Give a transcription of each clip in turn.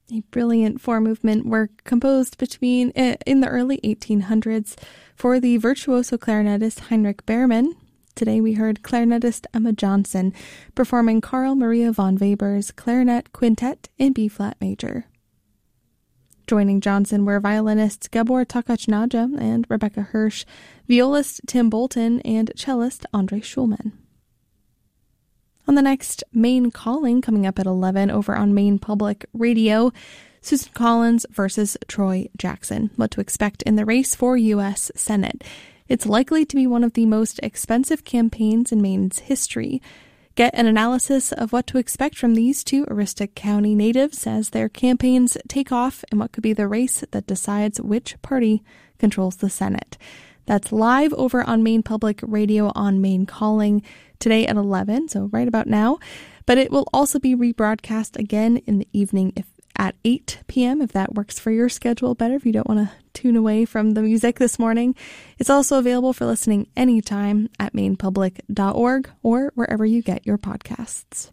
a brilliant four-movement work composed in the early 1800s for the virtuoso clarinetist Heinrich Behrmann. Today we heard clarinetist Emma Johnson performing Carl Maria von Weber's Clarinet Quintet in B-flat major. Joining Johnson were violinists Gabor Takachnadze and Rebecca Hirsch, violist Tim Bolton, and cellist Andre Schulman. On the next Maine Calling, coming up at 11 over on Maine Public Radio, Susan Collins versus Troy Jackson. What to expect in the race for U.S. Senate. It's likely to be one of the most expensive campaigns in Maine's history. Get an analysis of what to expect from these two Aroostook County natives as their campaigns take off in what could be the race that decides which party controls the Senate. That's live over on Maine Public Radio on Maine Calling today at 11, so right about now. But it will also be rebroadcast again in the evening at 8 p.m. if that works for your schedule better, if you don't want to tune away from the music this morning. It's also available for listening anytime at mainepublic.org or wherever you get your podcasts.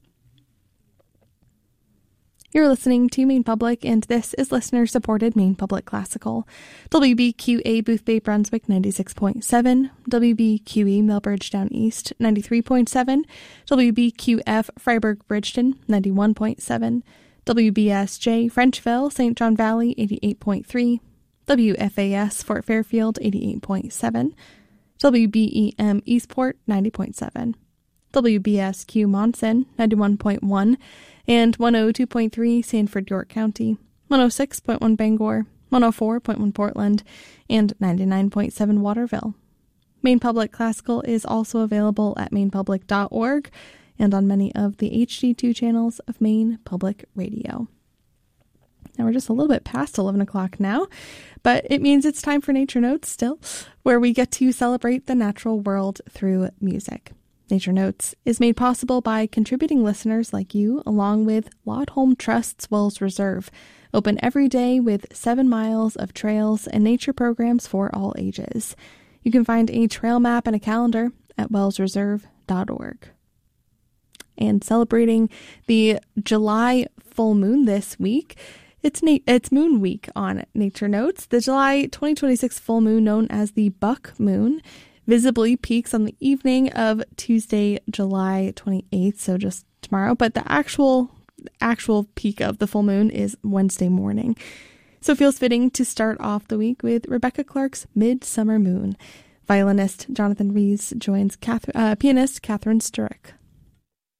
You're listening to Maine Public, and this is listener-supported Maine Public Classical. WBQA Boothbay Brunswick 96.7, WBQE Millbridge Down East 93.7, WBQF Freiburg Bridgeton 91.7, WBSJ Frenchville St. John Valley 88.3, WFAS Fort Fairfield 88.7, WBEM Eastport 90.7, WBSQ Monson 91.1, and 102.3 Sanford York County, 106.1 Bangor, 104.1 Portland, and 99.7 Waterville. Maine Public Classical is also available at mainepublic.org and on many of the HD2 channels of Maine Public Radio. Now we're just a little bit past 11 o'clock now, but it means it's time for Nature Notes still, where we get to celebrate the natural world through music. Nature Notes is made possible by contributing listeners like you, along with Laudholm Trust's Wells Reserve, open every day with 7 miles of trails and nature programs for all ages. You can find a trail map and a calendar at wellsreserve.org. And celebrating the July full moon this week, it's Moon Week on Nature Notes. The July 2026 full moon, known as the Buck Moon, visibly peaks on the evening of Tuesday, July 28th, so just tomorrow, but the actual peak of the full moon is Wednesday morning. So it feels fitting to start off the week with Rebecca Clark's Midsummer Moon. Violinist Jonathan Rees joins pianist Catherine Sturrock.